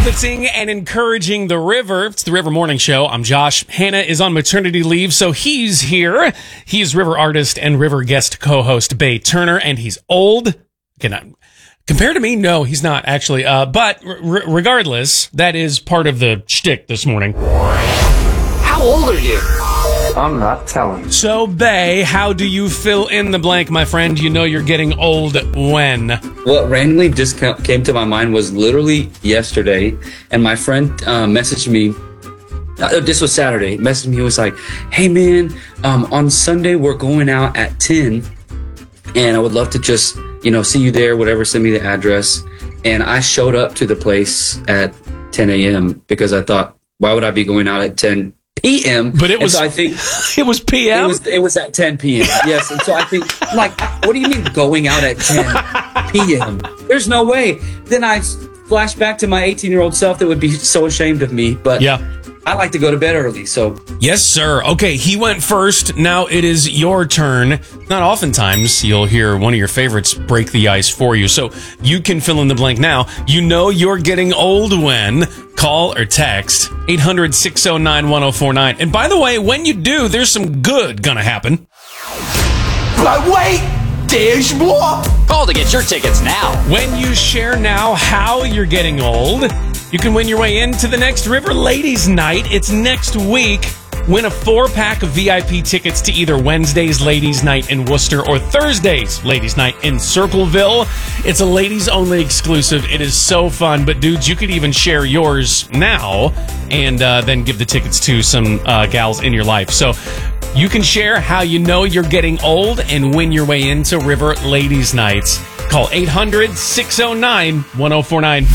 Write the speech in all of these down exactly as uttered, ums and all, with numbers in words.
uplifting and encouraging the river. It's the River Morning Show. I'm Josh. Hannah is on maternity leave, so he's here. He's river artist and river guest co-host Bay Turner, and he's old. Can I, compared to me, no, he's not actually. Uh, but r- regardless, that is part of the shtick this morning. How old are you? I'm not telling. So, Bay, how do you fill in the blank, my friend? You know you're getting old when? What randomly just came to my mind was literally yesterday, and my friend uh, messaged me. Uh, this was Saturday. Messaged me. He was like, "Hey man, um, on Sunday we're going out at ten, and I would love to just you know see you there. Whatever, send me the address." And I showed up to the place at ten a.m. because I thought, why would I be going out at ten p.m.? But it was, so I think it was p m. It was, it was at ten p.m. Yes. And so I think, like, what do you mean going out at ten p.m.? There's no way. Then I flash back to my eighteen year old self that would be so ashamed of me. But yeah. I like to go to bed early, so. Yes, sir. Okay, he went first. Now it is your turn. Not oftentimes you'll hear one of your favorites break the ice for you, so you can fill in the blank now. You know you're getting old when. Call or text eight hundred, six oh nine, one oh four nine. And by the way, when you do, there's some good gonna happen. But wait, there's more. Call to get your tickets now. When you share now how you're getting old, you can win your way into the next River Ladies Night. It's next week. Win a four-pack of V I P tickets to either Wednesday's Ladies Night in Worcester or Thursday's Ladies Night in Circleville. It's a ladies-only exclusive. It is so fun. But, dudes, you could even share yours now and uh, then give the tickets to some uh, gals in your life. So you can share how you know you're getting old and win your way into River Ladies Nights. Call eight hundred, six oh nine, one oh four nine.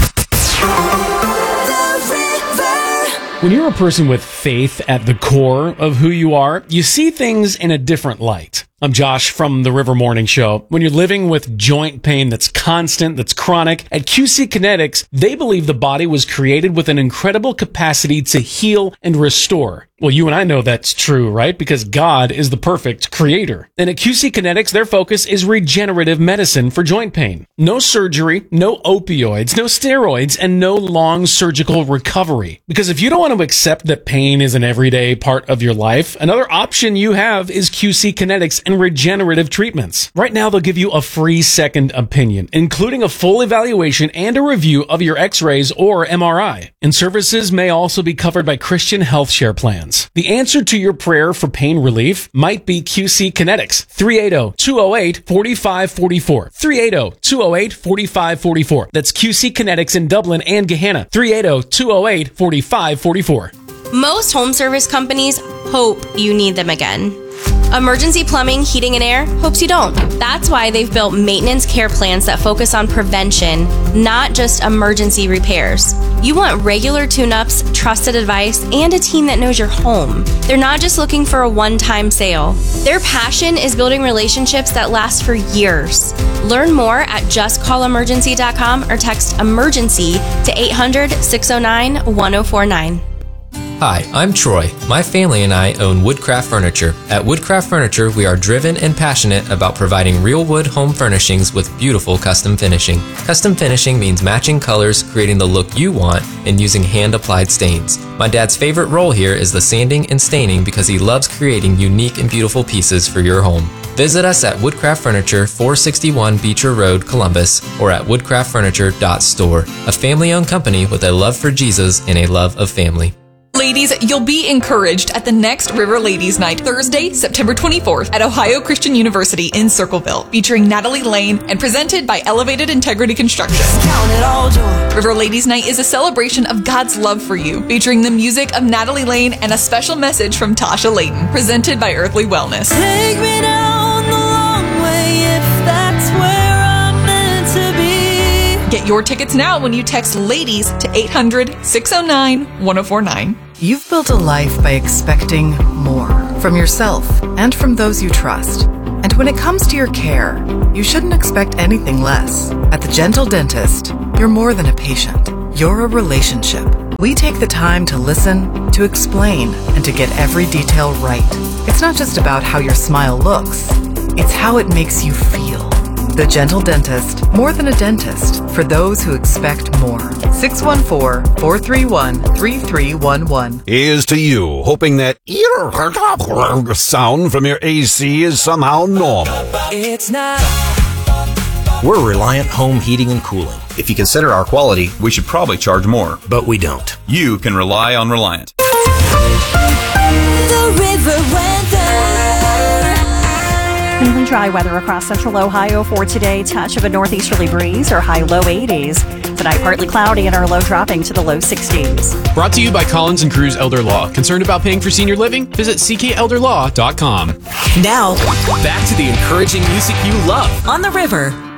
When you're a person with faith at the core of who you are, you see things in a different light. I'm Josh from the River Morning Show. When you're living with joint pain that's constant, that's chronic, at Q C Kinetics, they believe the body was created with an incredible capacity to heal and restore. Well, you and I know that's true, right? Because God is the perfect creator. And at Q C Kinetics, their focus is regenerative medicine for joint pain. No surgery, no opioids, no steroids, and no long surgical recovery. Because if you don't want to accept that pain is an everyday part of your life, another option you have is Q C Kinetics and regenerative treatments. Right now, they'll give you a free second opinion, including a full evaluation and a review of your x-rays or M R I. And services may also be covered by Christian health share plans. The answer to your prayer for pain relief might be Q C Kinetics. three eight zero, two oh eight, four five four four. three eight zero, two oh eight, four five four four. That's Q C Kinetics in Dublin and Gahanna. three eight zero, two oh eight, four five four four. Most home service companies hope you need them again. Emergency Plumbing, Heating, and Air hopes you don't. That's why they've built maintenance care plans that focus on prevention, not just emergency repairs. You want regular tune-ups, trusted advice, and a team that knows your home. They're not just looking for a one-time sale. Their passion is building relationships that last for years. Learn more at just call emergency dot com or text emergency to eight hundred, six oh nine, one oh four nine. Hi, I'm Troy. My family and I own Woodcraft Furniture. At Woodcraft Furniture, we are driven and passionate about providing real wood home furnishings with beautiful custom finishing. Custom finishing means matching colors, creating the look you want, and using hand-applied stains. My dad's favorite role here is the sanding and staining because he loves creating unique and beautiful pieces for your home. Visit us at Woodcraft Furniture, four sixty-one Beecher Road, Columbus, or at woodcraft furniture dot store. A family-owned company with a love for Jesus and a love of family. Ladies, you'll be encouraged at the next River Ladies Night, Thursday, September twenty-fourth at Ohio Christian University in Circleville, featuring Natalie Lane and presented by Elevated Integrity Construction. River Ladies Night is a celebration of God's love for you, featuring the music of Natalie Lane and a special message from Tasha Layton, presented by Earthly Wellness. Take me down the long way if that's where I'm meant to be. Get your tickets now when you text LADIES to eight hundred, six oh nine, one oh four nine. You've built a life by expecting more from yourself and from those you trust. And when it comes to your care, you shouldn't expect anything less. At the Gentle Dentist, you're more than a patient. You're a relationship. We take the time to listen, to explain, and to get every detail right. It's not just about how your smile looks, it's how it makes you feel. The Gentle Dentist. More than a dentist. For those who expect more. six one four, four three one, three three one one. Here's to you, hoping that ear sound from your A C is somehow normal. It's not. We're Reliant Home Heating and Cooling. If you consider our quality, we should probably charge more. But we don't. You can rely on Reliant. The river weather. Mainly dry weather across central Ohio for today. Touch of a northeasterly breeze or high low eighties. Tonight, partly cloudy and our low dropping to the low sixties. Brought to you by Collins and Cruz Elder Law. Concerned about paying for senior living? Visit c k elder law dot com. Now, back to the encouraging music you love on the river.